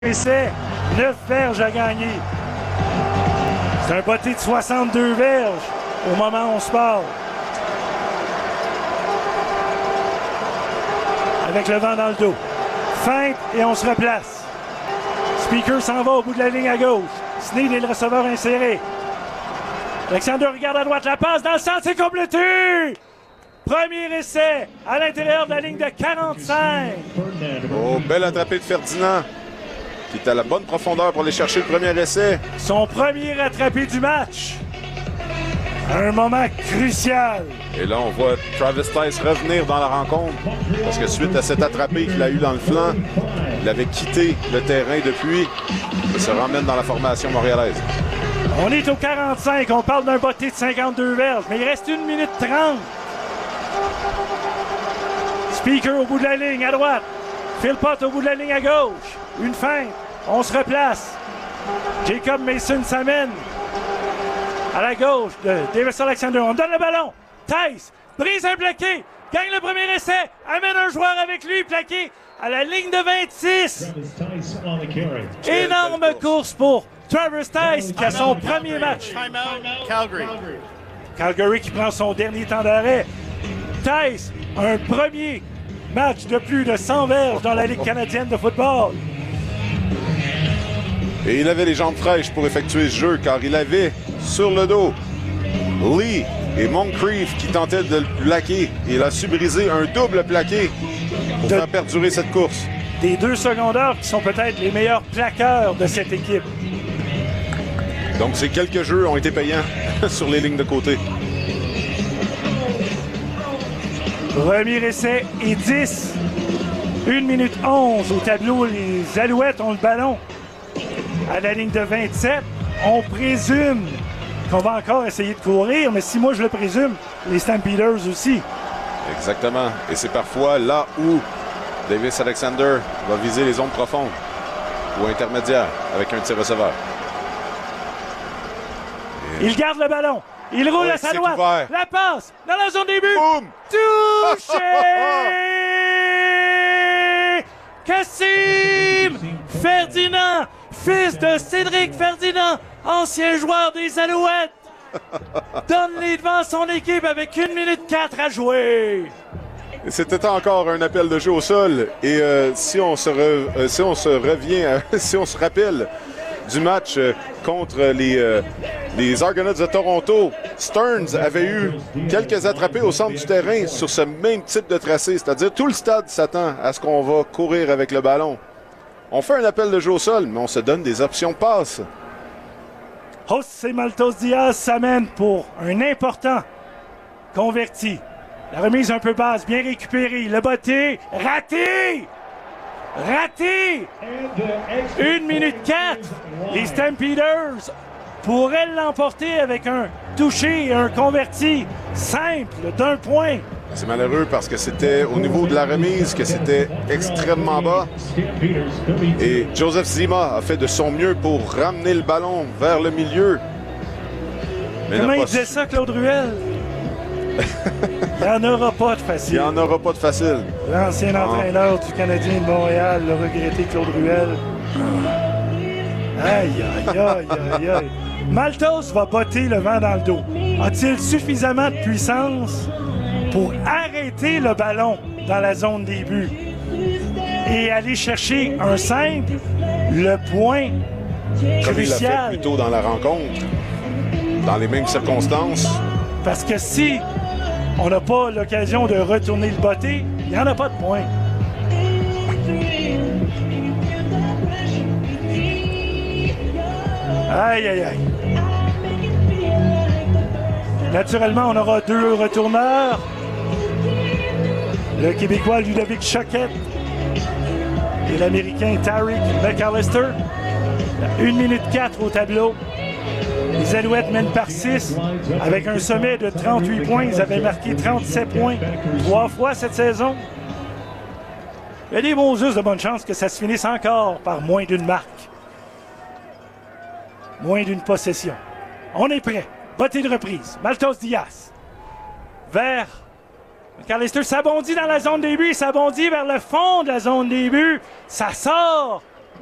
essai, 9 verges à gagner. C'est un botté de 62 verges au moment où on se parle. Avec le vent dans le dos. Feinte et on se replace. Speaker s'en va au bout de la ligne à gauche. Sneed est le receveur inséré. Alexander regarde à droite, la passe dans le centre, c'est complété! Premier essai à l'intérieur de la ligne de 45. Oh, belle attrapée de Ferdinand, qui est à la bonne profondeur pour aller chercher le premier essai. Son premier attrapé du match. Un moment crucial. Et là, on voit Travis Tice revenir dans la rencontre, parce que suite à cette attrapée qu'il a eue dans le flanc, il avait quitté le terrain depuis et se ramène dans la formation montréalaise. On est au 45, on parle d'un botté de 52 verges, mais il reste 1 minute 30. Speaker au bout de la ligne à droite. Philpott au bout de la ligne à gauche. Une feinte. On se replace. Jacob Mason s'amène à la gauche de Davis Alexander. On donne le ballon. Tice brise un plaqué. Gagne le premier essai. Amène un joueur avec lui. Plaqué à la ligne de 26. Énorme course pour Travis Tice qui a son premier match. Calgary. Calgary qui prend son dernier temps d'arrêt. Tice, un premier match de plus de 100 verges dans la Ligue canadienne de football. Et il avait les jambes fraîches pour effectuer ce jeu, car il avait sur le dos Lee et Moncrief qui tentaient de le plaquer. Il a su briser un double plaqué pour faire perdurer cette course. Des deux secondaires qui sont peut-être les meilleurs plaqueurs de cette équipe. Donc ces quelques jeux ont été payants sur les lignes de côté. Premier essai et 10. 1 minute 11 au tableau. Les Alouettes ont le ballon à la ligne de 27. On présume qu'on va encore essayer de courir, mais si moi je le présume, les Stampeders aussi. Exactement. Et c'est parfois là où Davis Alexander va viser les zones profondes ou intermédiaires avec un tir receveur. Il garde le ballon. Il roule à sa droite. Ouvert. La passe dans la zone début. Boum! Touché! Kassim Ferdinand, fils de Cédric Ferdinand, ancien joueur des Alouettes, donne les devants à son équipe avec 1 minute 4 à jouer. C'était encore un appel de jeu au sol. Et si on se rappelle du match contre les Argonauts de Toronto, Stearns avait eu quelques attrapés au centre du terrain sur ce même type de tracé, c'est-à-dire tout le stade s'attend à ce qu'on va courir avec le ballon. On fait un appel de jeu au sol, mais on se donne des options passe. José Maltos Diaz s'amène pour un important converti. La remise un peu basse, bien récupérée. Le botté, raté! Raté! 1 minute 4. Les Stampeders pourraient l'emporter avec un touché et un converti simple d'un point. C'est malheureux parce que c'était au niveau de la remise que c'était extrêmement bas. Et Joseph Zima a fait de son mieux pour ramener le ballon vers le milieu. Mais comment il disait ça, Claude Ruel? Il n'y en aura pas de facile. Il n'y en aura pas de facile. L'ancien entraîneur du Canadien de Montréal, le regretté Claude Ruel. Aïe, aïe, aïe, aïe, aïe. Maltos va botter le vent dans le dos. A-t-il suffisamment de puissance pour arrêter le ballon dans la zone des buts et aller chercher un simple, le point comme il l'a fait crucial? plus tôt dans la rencontre, dans les mêmes circonstances. Parce que si on n'a pas l'occasion de retourner le botté, il n'y en a pas de point. Aïe, aïe, aïe. Naturellement, on aura 2 retourneurs. Le Québécois Ludovic Choquette et l'Américain Tariq McAllister. 1 minute 4 au tableau. Les Alouettes mènent par 6 avec un sommet de 38 points. Ils avaient marqué 37 points 3 fois cette saison. Il y a des bons us de bonne chance que ça se finisse encore par moins d'une marque. Moins d'une possession. On est prêt. Bottée de reprise. Maltos Diaz. Vers McAllister s'abondit dans la zone des buts. S'abondit vers le fond de la zone des buts. Ça sort